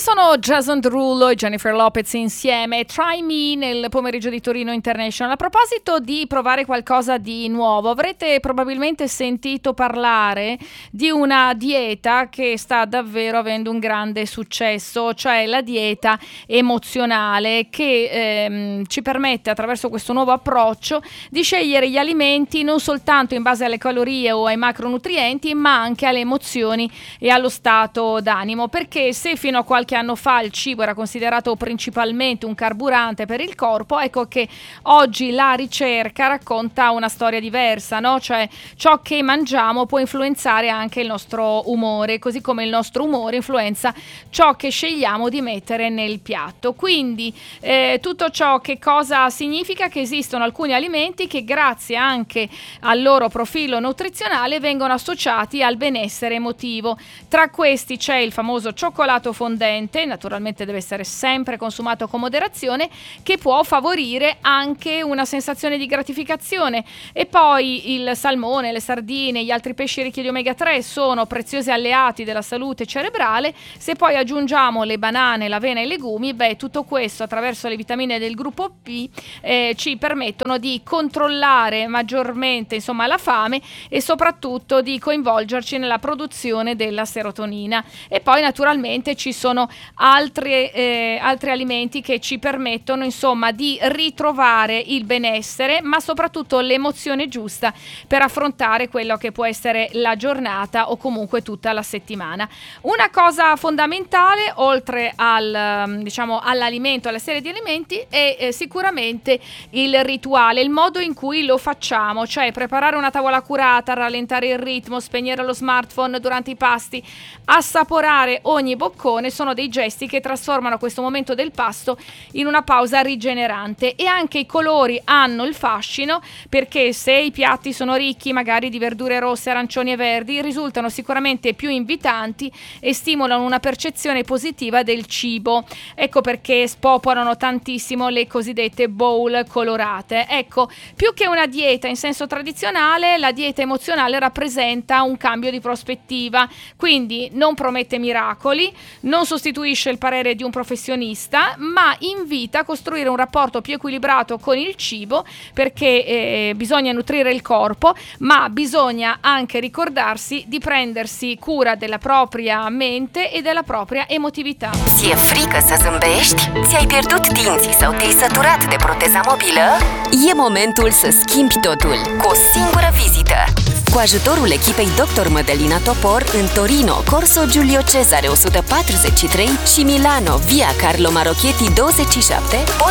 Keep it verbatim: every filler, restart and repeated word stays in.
sono Jason Derulo e Jennifer Lopez insieme, Try Me nel pomeriggio di Torino International. A proposito di provare qualcosa di nuovo, avrete probabilmente sentito parlare di una dieta che sta davvero avendo un grande successo, cioè la dieta emozionale, che ehm, ci permette attraverso questo nuovo approccio di scegliere gli alimenti non soltanto in base alle calorie o ai macronutrienti, ma anche alle emozioni e allo stato d'animo, perché se fino a qualche anno fa il cibo era considerato principalmente un carburante per il corpo, ecco che oggi la ricerca racconta una storia diversa, no? Cioè ciò che mangiamo può influenzare anche il nostro umore, così come il nostro umore influenza ciò che scegliamo di mettere nel piatto. Quindi eh, tutto ciò che cosa significa? Che esistono alcuni alimenti che grazie anche al loro profilo nutrizionale vengono associati al benessere emotivo. Tra questi c'è il famoso cioccolato fondente, naturalmente deve essere sempre consumato con moderazione, che può favorire anche una sensazione di gratificazione, e poi il salmone, le sardine, gli altri pesci ricchi di omega tre sono preziosi alleati della salute cerebrale. Se poi aggiungiamo le banane, l'avena e i legumi, beh, tutto questo attraverso le vitamine del gruppo B eh, ci permettono di controllare maggiormente, insomma, la fame e soprattutto di coinvolgerci nella produzione della serotonina. E poi naturalmente ci sono altri, eh, altri alimenti che ci permettono, insomma, di ritrovare il benessere, ma soprattutto l'emozione giusta per affrontare quello che può essere la giornata o comunque tutta la settimana. Una cosa fondamentale, oltre al, diciamo, all'alimento, alla serie di alimenti, è eh, sicuramente il rituale, il modo in cui lo facciamo, cioè preparare una tavola curata, rallentare il ritmo, spegnere lo smartphone durante i pasti, assaporare ogni boccone, sono dei gesti che trasformano questo momento del pasto in una pausa rigenerante. E anche i colori hanno il fascino, perché se i piatti sono ricchi magari di verdure rosse, arancioni e verdi, risultano sicuramente più invitanti e stimolano una percezione positiva del cibo. Ecco perché spopolano tantissimo le cosiddette bowl colorate. Ecco, più che una dieta in senso tradizionale, la dieta emozionale rappresenta un cambio di prospettiva, quindi non promette miracoli, non sostituisce il parere di un professionista, ma invita a costruire un rapporto più equilibrato con il cibo, perché eh, bisogna nutrire il corpo, ma bisogna anche ricordarsi di prendersi cura della propria mente e della propria emotività. Ți-e frică să zâmbești? Ți-ai pierdut dinții sau te-ai săturat de proteza mobilă? E momentul să schimbi totul cu o singură vizită. Cu ajutorul echipei doctor Mădălina Topor în Torino, Corso Giulio Cesare o sută patruzeci și trei și Milano, via Carlo Marocchetti douăzeci și șapte,